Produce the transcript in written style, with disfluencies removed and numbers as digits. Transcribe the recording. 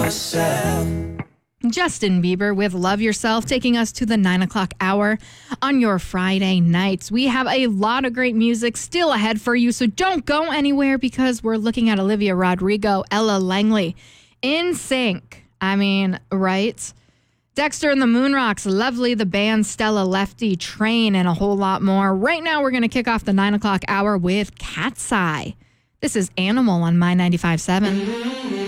myself. Justin Bieber with Love Yourself, taking us to the 9 o'clock hour on your Friday nights. We have a lot of great music still ahead for you, so don't go anywhere because we're looking at Olivia Rodrigo, Ella Langley, In Sync. I mean, right? Dexter and the Moonrocks, Lovely, the band, Stella Lefty, Train, and a whole lot more. Right now, we're going to kick off the 9 o'clock hour with Cat's Eye. This is Animal on My 95.7.